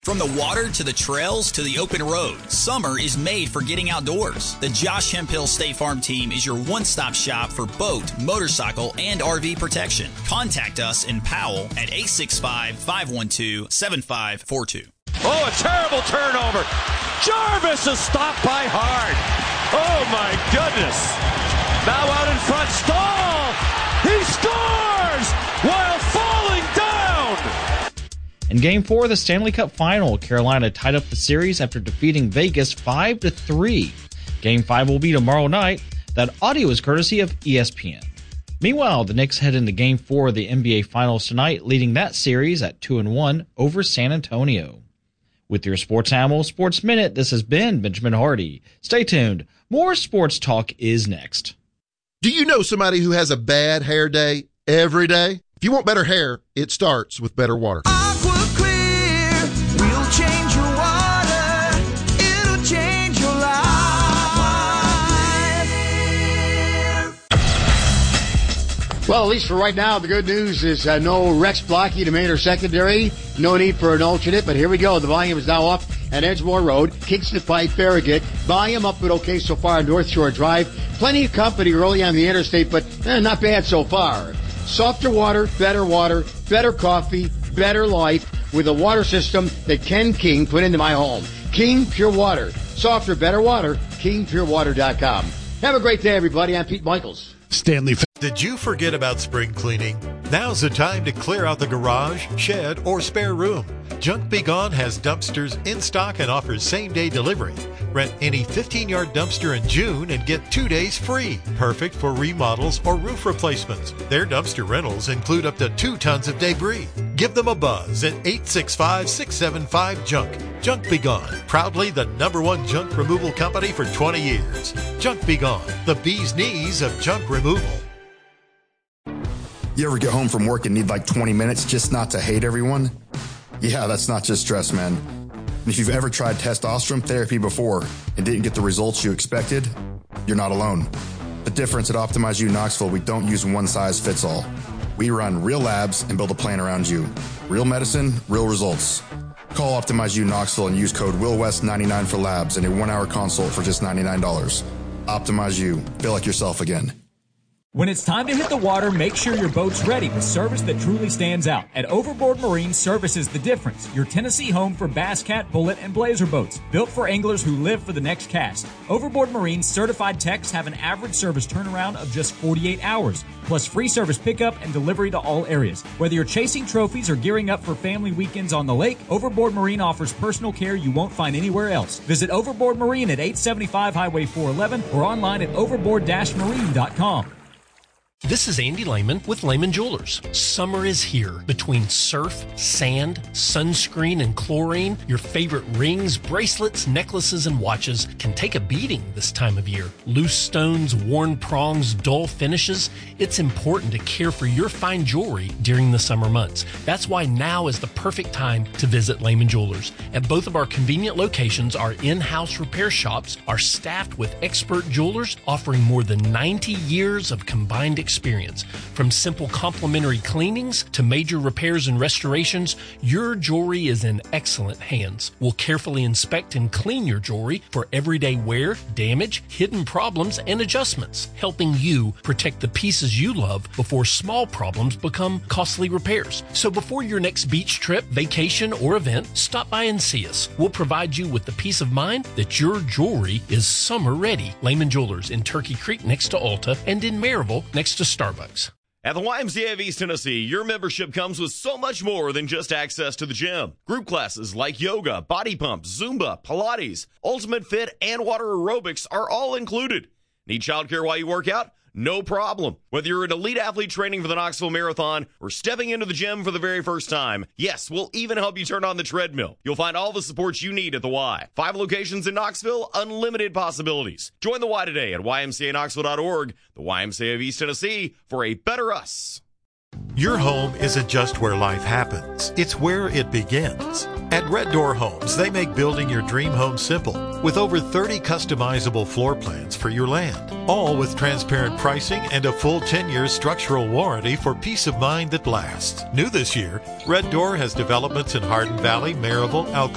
From the water to the trails to the open road, summer is made for getting outdoors. The Josh Hemphill State Farm team is your one-stop shop for boat, motorcycle, and RV protection. Contact us in Powell at 865-512-7542. Oh, a terrible turnover. Jarvis is stopped by Hart. Oh, my goodness. Now out in front, Stahl. He scores while falling down. In Game 4 of the Stanley Cup Final, Carolina tied up the series after defeating Vegas 5-3. Game 5 will be tomorrow night. That audio is courtesy of ESPN. Meanwhile, the Knicks head into Game 4 of the NBA Finals tonight, leading that series at 2-1 over San Antonio. With your Sports Animal Sports Minute, this has been Benjamin Hardy. Stay tuned. More sports talk is next. Do you know somebody who has a bad hair day every day? If you want better hair, it starts with better water. Aqua Clear will change your water. It'll change your life. Well, at least for right now, the good news is no Rex Blocky to main or secondary. No need for an alternate, but here we go. The volume is now up at Edgemoor Road, Kingston Pike, Farragut. Volume up but okay so far on North Shore Drive. Plenty of company early on the interstate, but not bad so far. Softer water, better coffee, better life with a water system that Ken King put into my home. King Pure Water. Softer, better water. KingPureWater.com. Have a great day, everybody. I'm Pete Michaels. Stanley. Did you forget about spring cleaning? Now's the time to clear out the garage, shed, or spare room. Junk Be Gone has dumpsters in stock and offers same-day delivery. Rent any 15-yard dumpster in June and get 2 days free. Perfect for remodels or roof replacements. Their dumpster rentals include up to 2 tons of debris. Give them a buzz at 865-675-JUNK. Junk Be Gone, proudly the #1 junk removal company for 20 years. Junk Be Gone, the bee's knees of junk removal. You ever get home from work and need like 20 minutes just not to hate everyone? Yeah, that's not just stress, man. And if you've ever tried testosterone therapy before and didn't get the results you expected, you're not alone. The difference at Optimize U Knoxville, we don't use one size fits all. We run real labs and build a plan around you. Real medicine, real results. Call Optimize U Knoxville and use code WillWest99 for labs and a 1-hour consult for just $99. Optimize U. Feel like yourself again. When it's time to hit the water, make sure your boat's ready with service that truly stands out. At Overboard Marine, service is the difference. Your Tennessee home for Bass Cat, Bullet, and Blazer boats. Built for anglers who live for the next cast. Overboard Marine's certified techs have an average service turnaround of just 48 hours. Plus free service pickup and delivery to all areas. Whether you're chasing trophies or gearing up for family weekends on the lake, Overboard Marine offers personal care you won't find anywhere else. Visit Overboard Marine at 875 Highway 411 or online at overboard-marine.com. This is Andy Lehman with Lehman Jewelers. Summer is here. Between surf, sand, sunscreen, and chlorine, your favorite rings, bracelets, necklaces, and watches can take a beating this time of year. Loose stones, worn prongs, dull finishes. It's important to care for your fine jewelry during the summer months. That's why now is the perfect time to visit Lehman Jewelers. At both of our convenient locations, our in-house repair shops are staffed with expert jewelers offering more than 90 years of combined experience. From simple complimentary cleanings to major repairs and restorations, your jewelry is in excellent hands. We'll carefully inspect and clean your jewelry for everyday wear, damage, hidden problems, and adjustments, helping you protect the pieces you love before small problems become costly repairs. So before your next beach trip, vacation, or event, stop by and see us. We'll provide you with the peace of mind that your jewelry is summer ready. Lehman Jewelers in Turkey Creek next to Alta and in Maryville next to Starbucks. At the YMCA of East Tennessee, your membership comes with so much more than just access to the gym. Group classes like yoga, body pump, Zumba, Pilates, Ultimate Fit, and water aerobics are all included. Need childcare while you work out? No problem. Whether you're an elite athlete training for the Knoxville Marathon or stepping into the gym for the very first time, yes, we'll even help you turn on the treadmill. You'll find all the support you need at the Y. 5 locations in Knoxville, unlimited possibilities. Join the Y today at ymcaknoxville.org, the YMCA of East Tennessee, for a better us. Your home isn't just where life happens, it's where it begins. At Red Door Homes, they make building your dream home simple with over 30 customizable floor plans for your land, all with transparent pricing and a full 10-year structural warranty for peace of mind that lasts. New this year, Red Door has developments in Hardin Valley, Maryville,